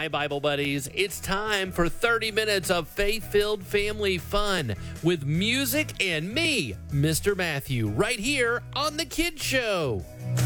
Hi, Bible buddies. It's time for 30 minutes of faith-filled family fun with music and me, Mr. Matthew, right here on The Kid Show.